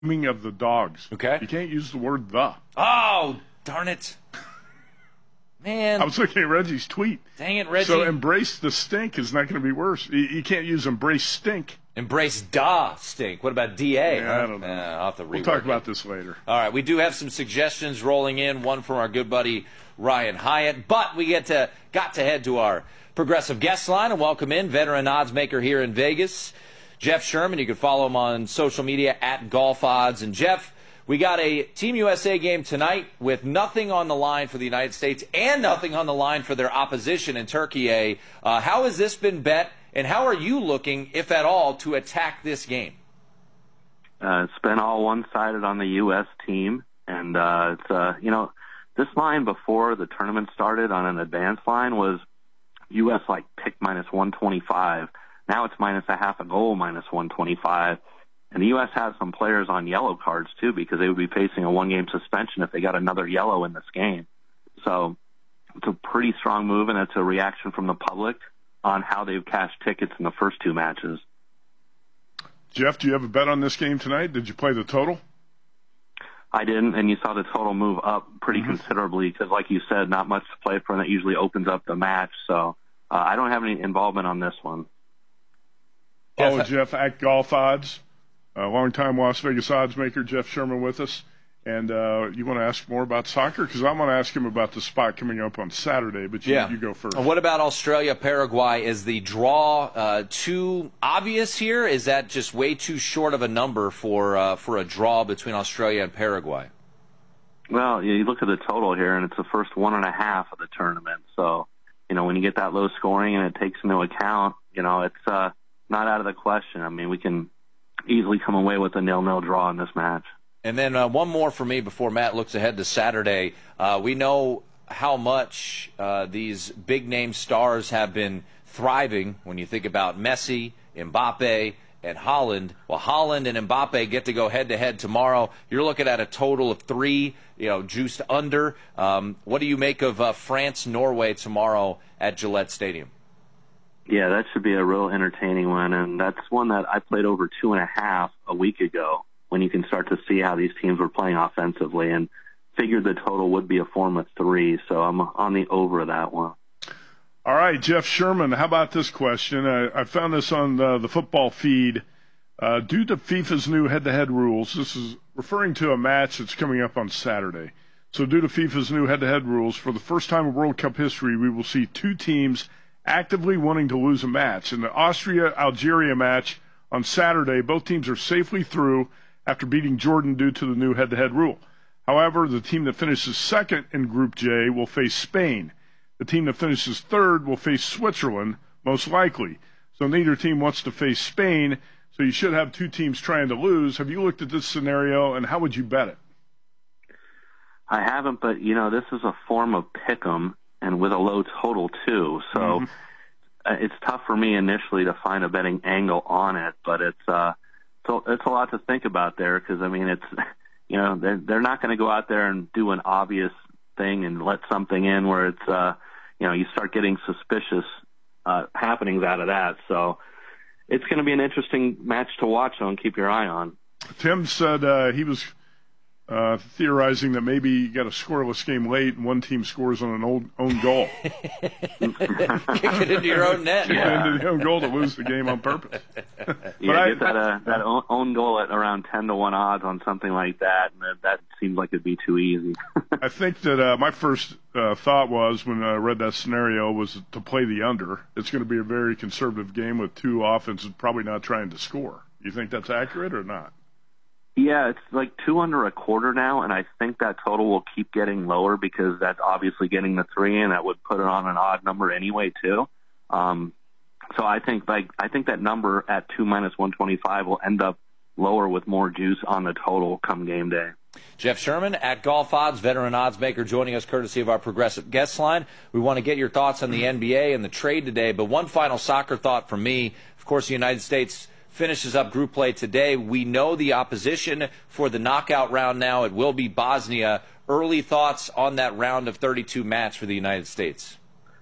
naming of the dogs. Okay. You can't use the word the. Oh, darn it. Man. I was looking at Reggie's tweet. Dang it, Reggie. So embrace the stink is not going to be worse. You can't use embrace stink. Embrace da stink. What about DA? Yeah, I don't know. I'll have to We'll talk about this later. All right, we do have some suggestions rolling in, one from our good buddy Ryan Hyatt, but we got to head to our progressive guest line and welcome in veteran odds maker here in Vegas, Jeff Sherman. You can follow him on social media at Golf Odds. And Jeff, we got a Team USA game tonight with nothing on the line for the United States and nothing on the line for their opposition in Turkey. How has this been bet, and how are you looking, if at all, to attack this game? It's been all one-sided on the U.S. team, and this line before the tournament started on an advanced line was U.S. pick minus 125. Now it's minus a half a goal minus 125. And the U.S. has some players on yellow cards, too, because they would be facing a one-game suspension if they got another yellow in this game. So it's a pretty strong move, and it's a reaction from the public on how they've cashed tickets in the first two matches. Jeff, do you have a bet on this game tonight? Did you play the total? I didn't, and you saw the total move up pretty considerably because, like you said, not much to play for, and that usually opens up the match. So I don't have any involvement on this one. Jeff at Golf Odds. Long-time Las Vegas odds maker Jeff Sherman with us. And you want to ask more about soccer? Because I'm going to ask him about the spot coming up on Saturday, but you go first. What about Australia, Paraguay? Is the draw too obvious here? Is that just way too short of a number for a draw between Australia and Paraguay? Well, you look at the total here, and it's the first 1.5 of the tournament. So, when you get that low scoring and it takes into account, it's not out of the question. I mean, we can easily come away with a 0-0 draw in this match. And then one more for me before Matt looks ahead to Saturday. We know how much these big-name stars have been thriving when you think about Messi, Mbappe, and Haaland. Well, Haaland and Mbappe get to go head-to-head tomorrow. You're looking at a total of 3, juiced under. What do you make of France-Norway tomorrow at Gillette Stadium? Yeah, that should be a real entertaining one, and that's one that I played over 2.5 a week ago when you can start to see how these teams were playing offensively and figured the total would be a form of 3, so I'm on the over of that one. All right, Jeff Sherman, how about this question? I found this on the football feed. Due to FIFA's new head-to-head rules, this is referring to a match that's coming up on Saturday. So due to FIFA's new head-to-head rules, for the first time in World Cup history, we will see two teams actively wanting to lose a match. In the Austria-Algeria match on Saturday, both teams are safely through after beating Jordan due to the new head-to-head rule. However, the team that finishes second in Group J will face Spain. The team that finishes third will face Switzerland, most likely. So neither team wants to face Spain, so you should have two teams trying to lose. Have you looked at this scenario, and how would you bet it? I haven't, but, this is a form of pick'em, and with a low total, too. So it's tough for me initially to find a betting angle on it, but it's a lot to think about there because, it's, they're not going to go out there and do an obvious thing and let something in where it's, you start getting suspicious happenings out of that. So it's going to be an interesting match to watch and keep your eye on. Tim said he was theorizing that maybe you got a scoreless game late and one team scores on an own goal. Kick it into your own net. Kick it into the own goal to lose the game on purpose. Get that own goal at around 10-1 odds on something like that, and that seems like it'd be too easy. I think that my first thought was when I read that scenario was to play the under. It's going to be a very conservative game with two offenses probably not trying to score. You think that's accurate or not? Yeah, it's like 2 under a quarter now, and I think that total will keep getting lower because that's obviously getting the 3, and that would put it on an odd number anyway too. So I think that number at 2 minus 125 will end up lower with more juice on the total come game day. Jeff Sherman at Golf Odds, veteran odds maker, joining us courtesy of our progressive guest line. We want to get your thoughts on the NBA and the trade today, but one final soccer thought from me. Of course, the United States finishes up group play today. We know the opposition for the knockout round now. It will be Bosnia. Early thoughts on that round of 32 match for the United States?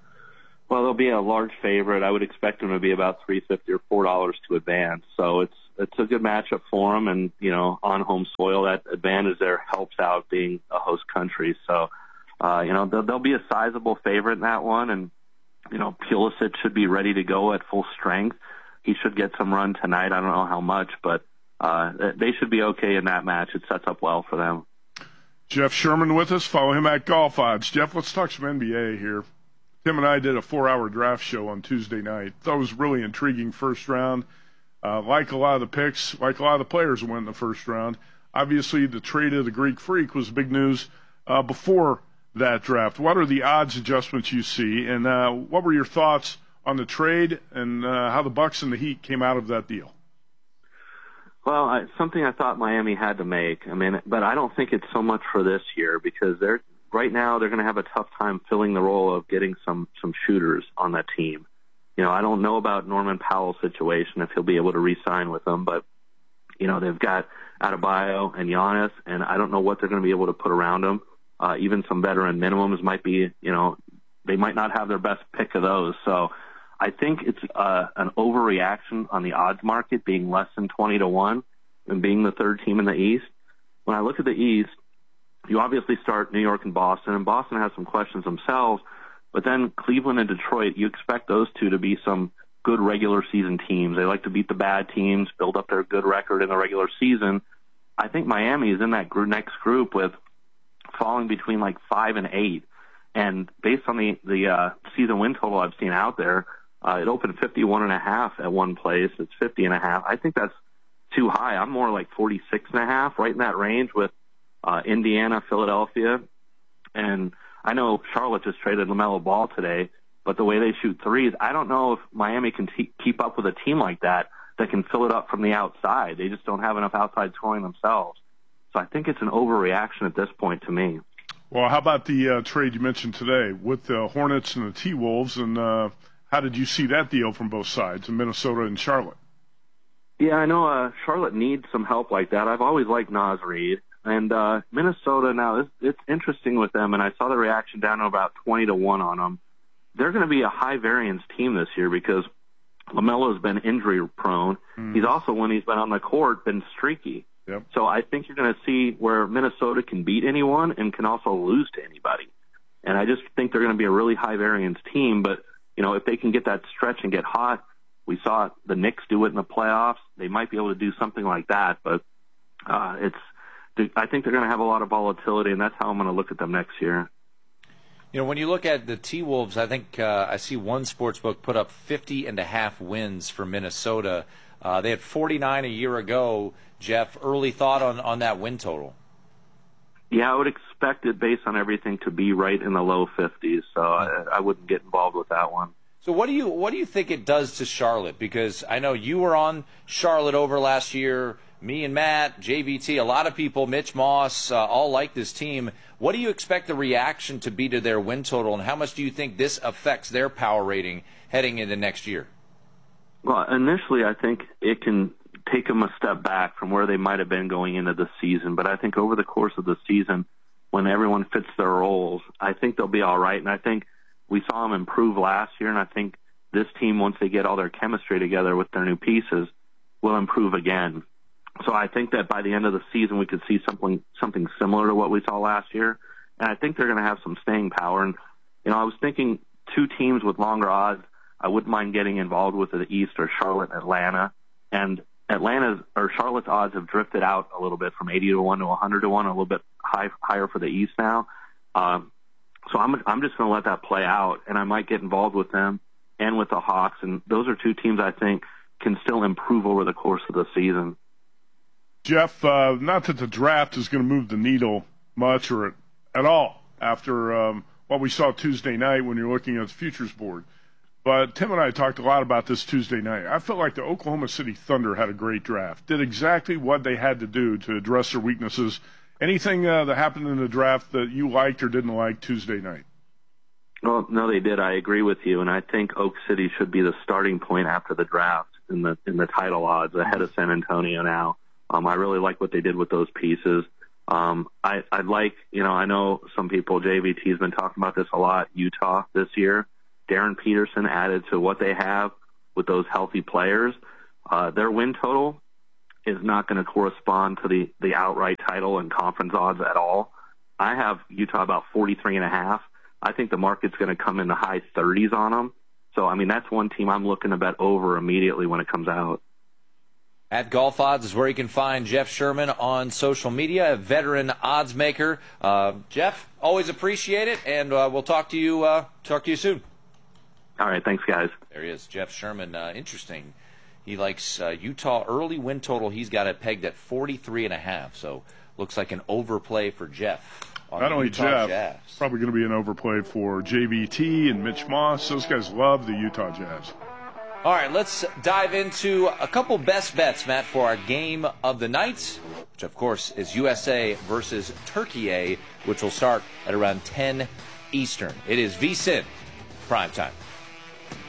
Well, they'll be a large favorite. I would expect them to be about $3.50 or $4 to advance. So it's it's a good matchup for them, and on home soil, that advantage there helps out being a host country. So, they'll be a sizable favorite in that one, and Pulisic should be ready to go at full strength. He should get some run tonight. I don't know how much, but they should be okay in that match. It sets up well for them. Jeff Sherman with us. Follow him at Golf Odds. Jeff, let's talk some NBA here. Tim and I did a 4-hour draft show on Tuesday night. Thought it was really intriguing first round. Like a lot of the picks, like a lot of the players who went in the first round. Obviously, the trade of the Greek Freak was big news before that draft. What are the odds adjustments you see, and what were your thoughts on the trade and how the Bucks and the Heat came out of that deal? Well, something I thought Miami had to make. But I don't think it's so much for this year because right now they're going to have a tough time filling the role of getting some shooters on that team. I don't know about Norman Powell's situation, if he'll be able to re-sign with them, but, they've got Adebayo and Giannis, and I don't know what they're going to be able to put around them. Even some veteran minimums might be, they might not have their best pick of those. So I think it's an overreaction on the odds market being less than 20-1 and being the third team in the East. When I look at the East, you obviously start New York and Boston has some questions themselves, but then Cleveland and Detroit, you expect those two to be some good regular season teams. They like to beat the bad teams, build up their good record in the regular season. I think Miami is in that next group with falling between like 5 and 8. And based on the season win total I've seen out there, it opened 51.5 at one place. It's 50.5. I think that's too high. I'm more like 46.5, right in that range with Indiana, Philadelphia. And I know Charlotte just traded LaMelo Ball today, but the way they shoot threes, I don't know if Miami can keep up with a team like that can fill it up from the outside. They just don't have enough outside scoring themselves. So I think it's an overreaction at this point to me. Well, how about the trade you mentioned today with the Hornets and the T-Wolves, and how did you see that deal from both sides in Minnesota and Charlotte? Yeah, I know Charlotte needs some help like that. I've always liked Naz Reid. And Minnesota now, it's interesting with them, and I saw the reaction down to about 20-1 on them. They're going to be a high-variance team this year because LaMelo's been injury-prone. He's also, when he's been on the court, been streaky. Yep. So I think you're going to see where Minnesota can beat anyone and can also lose to anybody. And I just think they're going to be a really high-variance team. But, if they can get that stretch and get hot, we saw the Knicks do it in the playoffs. They might be able to do something like that. But I think they're going to have a lot of volatility, and that's how I'm going to look at them next year. When you look at the T-Wolves, I think I see one sportsbook put up 50.5 wins for Minnesota. They had 49 a year ago. Jeff, early thought on that win total? Yeah, I would expect it based on everything to be right in the low 50s, so I wouldn't get involved with that one. So what do you think it does to Charlotte? Because I know you were on Charlotte over last year. Me and Matt, JVT, a lot of people, Mitch Moss, all like this team. What do you expect the reaction to be to their win total, and how much do you think this affects their power rating heading into next year? Well, initially I think it can take them a step back from where they might have been going into the season. But I think over the course of the season, when everyone fits their roles, I think they'll be all right. And I think we saw them improve last year, and I think this team, once they get all their chemistry together with their new pieces, will improve again. So I think that by the end of the season, we could see something similar to what we saw last year. And I think they're going to have some staying power. And, I was thinking two teams with longer odds, I wouldn't mind getting involved with the East or Charlotte and Atlanta. And Charlotte's odds have drifted out a little bit from 80-1 to 100-1, a little bit higher for the East now. So I'm just going to let that play out, and I might get involved with them and with the Hawks. And those are two teams I think can still improve over the course of the season. Jeff, not that the draft is going to move the needle much or at all after what we saw Tuesday night when you're looking at the futures board. But Tim and I talked a lot about this Tuesday night. I felt like the Oklahoma City Thunder had a great draft, did exactly what they had to do to address their weaknesses. Anything that happened in the draft that you liked or didn't like Tuesday night? Well, no, they did. I agree with you, and I think Oak City should be the starting point after the draft in the title odds ahead of San Antonio now. I really like what they did with those pieces. I'd like, I know some people, JVT has been talking about this a lot, Utah this year. Darren Peterson added to what they have with those healthy players. Their win total is not going to correspond to the outright title and conference odds at all. I have Utah about 43.5. I think the market's going to come in the high 30s on them. So, I mean, that's one team I'm looking to bet over immediately when it comes out. At Golf Odds is where you can find Jeff Sherman on social media, a veteran odds maker. Jeff, always appreciate it, and we'll talk to you soon. All right, thanks, guys. There he is, Jeff Sherman. Interesting. He likes Utah early win total. He's got it pegged at 43.5. So looks like an overplay for Jeff. Not only Utah Jeff, Jazz. Probably going to be an overplay for JVT and Mitch Moss. Those guys love the Utah Jazz. All right, let's dive into a couple best bets, Matt, for our game of the night, which, of course, is USA versus Turkey, which will start at around 10 Eastern. It is VSiN Primetime.